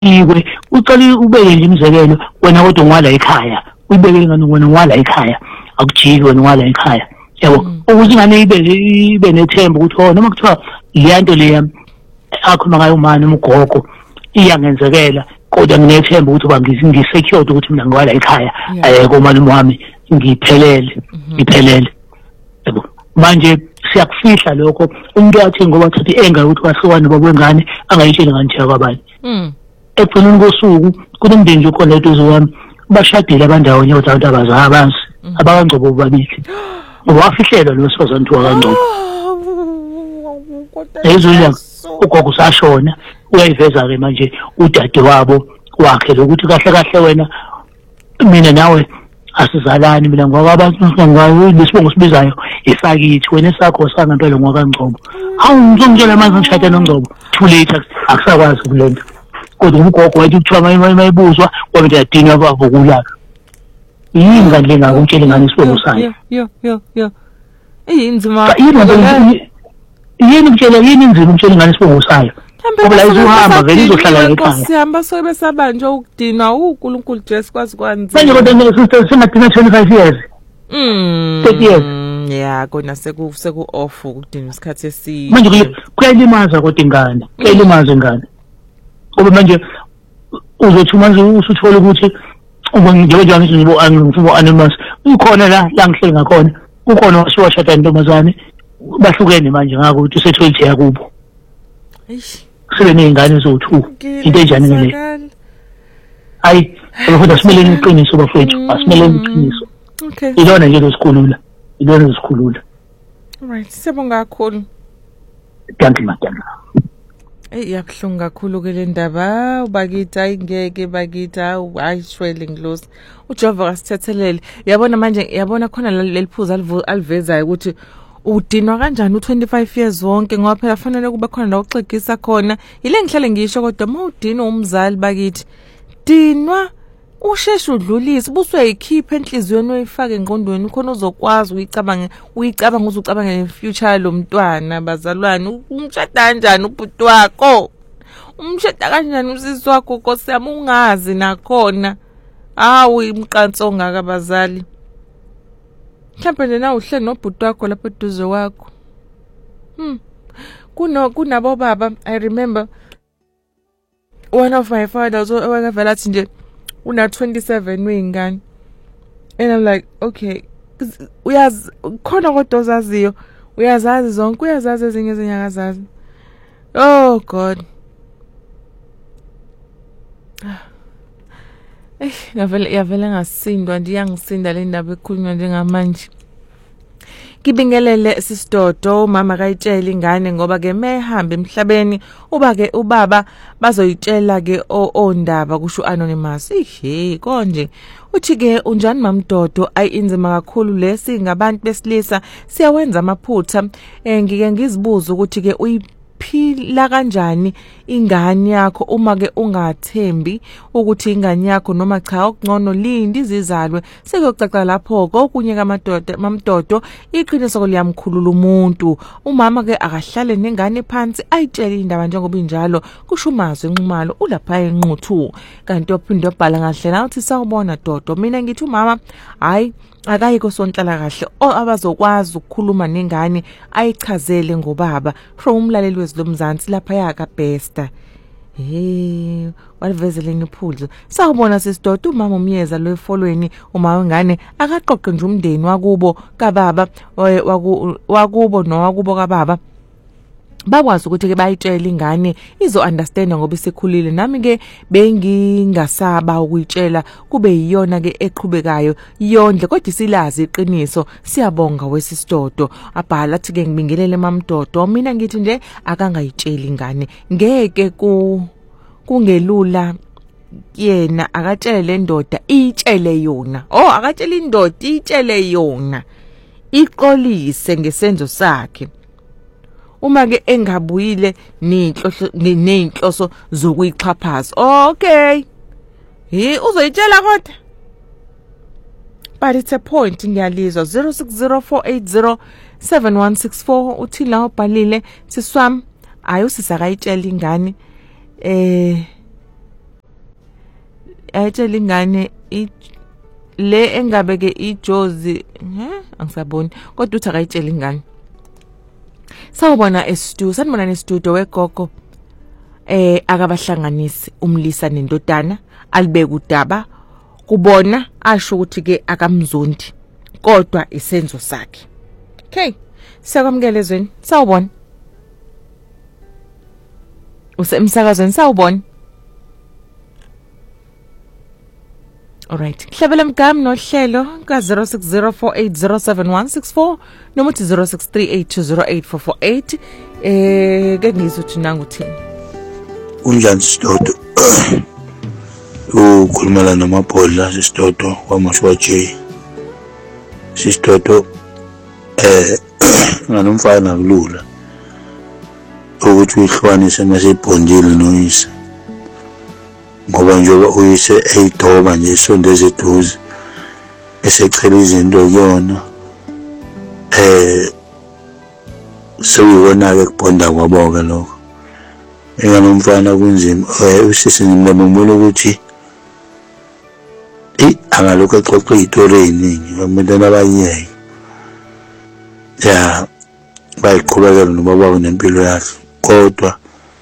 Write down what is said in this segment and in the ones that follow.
ikwe uqale ubeke nje imizekelo wena kodwa ngwala ekhaya uyibeke ingane wena ngwala ekhaya akujiki wena ngwala ekhaya yabo ukuthi ingane ibe nethemba ukuthi noma kuthiwa iyanto leya akhuluma ngayo umani umgogo iyangenzekela kodwa nginethemba ukuthi ngisecured ukuthi mina ngwala ekhaya komalume wami ngiphelele yabo manje siyakufihla lokho umuntu athi ngoba thathi enga ukuthi wahlukana babwengane angayitsheli ngani nje kwabanye ekugcineni kosuku kunomndeni nje ukhona eduze wami bashadile abandawonye abantu abazazi abakangcobo babili ngoba wafihlelwa lo sifazane thiwa kaNgcobo ezolya ugogo usashona uyayiveza ke manje udade wabo wakhe lokuthi kahle kahle wena mina nawe asizalani mina ngoba abantu ngayo lesibongo sibizayo esakithi wena esakho sangempela ngwakaNgcobo ngizongitshela manje ngishada noNgcobo too late akusakwazi ukulenda kodwa umgogo wathi kuthiwa mayibuzwa ngoba ndiyadinwa bavukula yini ngandle ngakutshela ngani isibongo sayo inzima yini inzima umtshela ngani isibongo sayo ngoba la izohamba vele izohlala ekhaya sihamba sobe sabanje ukudinwa uNkulunkulu Jesu kwazi kwanzi manje kodwa sister singadina 25 years 30 years yeah kona seku off ukudinwa isikhathi eside manje kuyalimaza kodwa ingane kuyalimaza ingane ngoba manje uzothi manje usuthola ukuthi njengoba ngifuna anonymous ukhona la ngihleli ngakhona ukhona washada intombazane bahlukene manje ngakho ukuthi usethoyithi yakubo sebe nezingane ezo2 into enjani ngale hayi ngoba simele iqiniso bafethu asimele iqiniso okay ilona nje lesikhulula alright sibonga kakhulu thank you madam iyabhlungu kakhulu ke le ndaba ubakithi ayingeke bakithi ayishwele nglosi uJehova kasithethelele yabona manje yabona khona leliphuza alivezayo ukuthi udinwa kanjani u25 years wonke ngoba phela fanele kube khona la uxegisa khona ile ngihlale ngisho kodwa mawudinwa umzali bakithi dinwa usheshe udlulise buswe yikhipha enhlizweni uyifake engqondweni khona uzokwazi uyicabanga uzucabanga nefuture lo mntwana bazalwane umshada kanjani ubhuti wakho umshada kanjani usisi wakho Nkosi yami ungazi nakhona awu imqanso ongaka abazali mhlawumbe nina uhleli nobhuti wakho lapha eduze wakho kunabo baba I remember one of my fathers owakavela athi nje una 27 wengane and I'm like okay uyazi khona kodwa ozaziyo uyazazi zonke uyazazi ezinye ezinyakazazi oh god yavele ngasindwa ndiyangisinda le ndaba ekhulunywa njengamanje Kibingelele sisidodo mama kayitshela ingane ngoba ke mehamba emhlabeni ubaba bazoyitshela ke ondaba kusho anonymous konje uthi ke unjani mamdodo ayinzima kakhulu lesi ngabantu besilisa siyawenza amaphutha ngike ngizibuza ukuthi ke uyiphila kanjani ingane yakho uma ke ungathembi ukuthi ingane yakho noma cha okungcono lindi izizalwe sekuyocaca lapho kokunye kamadoda mamdodo iqiniso liyamkhulula umuntu umama ke akahlale nengane phansi ayitshele indaba njengoba injalo kushumazwe enqumalo ulapha enquthu kanti ophinde obhala ngahlela uthi sawubona dodo mina ngithi umama hayi akayiko sonhlala kahle abazokwazi ukukhuluma nengane ayichazele ngobaba from umlaleli wezilomzansi lapha yaka besta walivezeleni iphuzo sawubona sisidodo umama umyeza lo efolweni uma wengane akaqoqe nje umndeni wakubo kababa wakubo nowakubo kababa bakwazi ukuthi ke bayitshela ingane izo understand ngoba isikhulile nami ke bengingasaba ukuyitshela kube yiyona ke eqhubekayo yondle kodwa isilazi iqiniso siyabonga wesisidodo abhala athi ke ngibingelele mamdodo mina ngithi nje akangayitsheli ingane ngeke kungelula yena akatshele ndoda itshele yona akatshela indoda itshele yona iqolise ngesenzo sakhe uma ke engabuyile nezinhloso zokuyixhaphaza okay uzoyitshela kodwa but it's a point ngiyalizwa 0604807164 uthi la ubhalile siswami ayusisakayitshela ingane ayitshela ingane le engabeke ijozi angisaboni kodwa uthi akayitshela ingane. Sawubona estudio, sanibona nestudio wegogo. Akabahlanganisi umlisa nendodana alibeka udaba kubona asho ukuthi ke akamzondi kodwa isenzo sakhe. Okay, siyakwamukela ezweni. Sawubona. Usemsakazweni sawubona. Alright, hlabela mgam nohlelo ka 0604807164 noma uthi 0638208448. Ke ngizothi nangu thini. Unjani Sidodo? Ukhulumela noMaphola Sidodo kwaMashwa J. Sidodo nganomfana kulula ukuthi uyihlukanise mase ibhondile noyise. Ngoba njengoba uyise eyidoba nje isondeze eduze esechela izinto kuyona sewuyona ke kubonda kwaboka lokho. Enganomfana kunzima usisi ngimemula ukuthi angalokho exoxa izitori eziningi abantwana abayiyeke ya bayiqhubekela nobaba wabo nempilo yakhe kodwa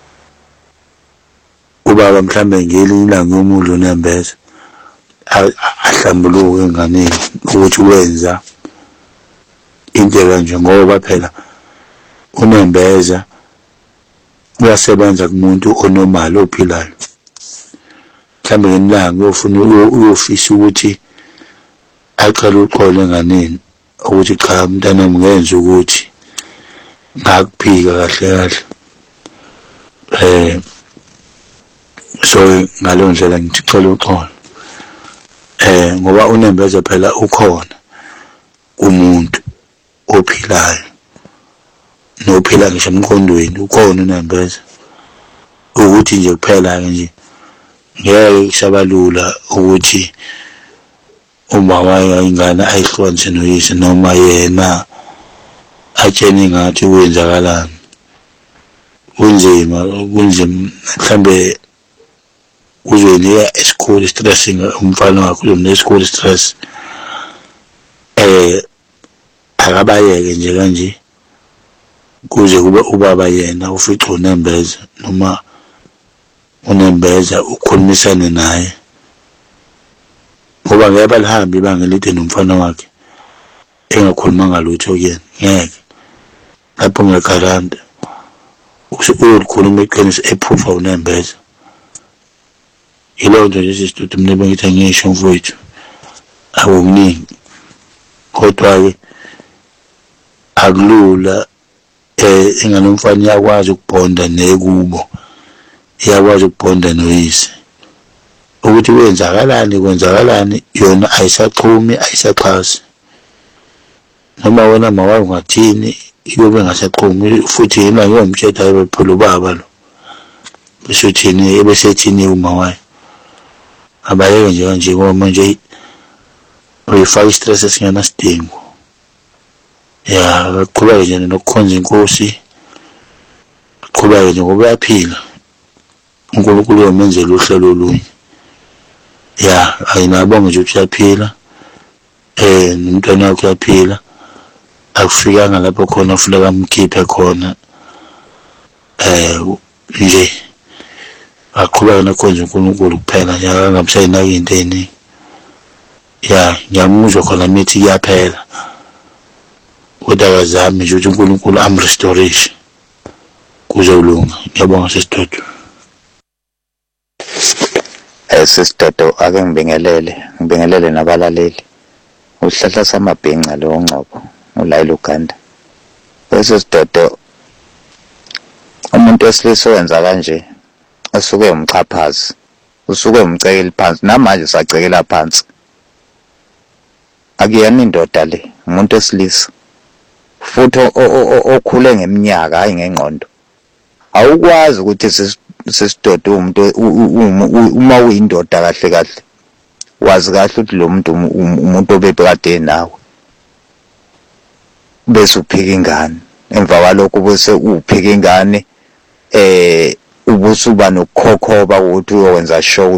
ubaba mhlambe ngelinye ilanga yomulo Nembeza ahlambuluke enganeni ukuthi wenza into kanje ngoba phela uNembeza uyasebenza kumuntu onormal ophilayo. Mhlambe ngelanga uyofisa ukuthi aqale uqole enganeni ukuthi cha mntana ngenza ukuthi ngakuphika kahle kahle. So ngalo ndlela ngithi cela uxolo ngoba uNembeza phela ukhona umuntu ophilayo nophila ngisho emqondweni ukhona uNembeza ukuthi nje kuphela nje ngeke kusabalula ukuthi uma wayingane ayihlukanise noyise noma yena atshene ngathi wenzakalani kunzima mhlambe uzoyinika esikhulu stressing umfana wakho uneschool stress akabayeke nje kanje kuze kube ubaba yena ufica uNembeza noma uNembeza ukhulumisane naye ngoba ngeke balihambe ibanga elide nomfana wakhe engakhulumanga lutho kuyena ngeke lapho ngekaranda ukhuluma iqiniso ephupha uNembeza. Yilo nje Sidodo mina bengithi ngisho mfowethu awukuningi kodwa ke akulula enganomfana yakwazi ukubonda nekubo iyakwazi ukubonda noyise ukuthi kwenzakalani yona ayisaqhumi ayisaxhasi noma wena mawayo ngathini iyobe ngasaqhumi futhi yena ngiyomthetha ebephula ubaba lo besothini ebesethini uma wayo abayeke nje kanje ngoba manje uyifaka stress esingena sidingo ya baqhubeka nje nokukhonza inkosi qhubeka nje ngoba uyaphila uNkulunkulu uyomenzela uhlelo olunye ya ayinabonga nje ukuthi uyaphila nomntwana wakhe uyaphila akufikanga lapho khona ufuna kamkhiphe khona nje aqhubeka nokukhonza uNkulunkulu kuphela nje angamsayinaka into eziningi ya ngiyamuzwa khona mithi iyaphela kodwa azami nje ukuthi uNkulunkulu amrestoration kuzolunga. Ngiyabonga Sidodo. Sidodo ake ngibingelele nabalaleli. Uhlahla samabhinqa lo ngqobo ulayila uGanda. Bese Sidodo umuntu wesilisa wenza kanje usuke umchaphazi usuke umcekela phansi namanje sacekela phansi. Akuyena indoda le umuntu wesilisa futhi okhule ngeminyaka hayi ngengqondo. Awukwazi ukuthi Sidodo umuntu uma uyindoda kahle kahle wazi kahle ukuthi lo muntu umuntu obebekade nawe bese uphika ingane emva kwalokho bese uphika ingane ubusuba nokukhokhoba ukuthi uyowenza show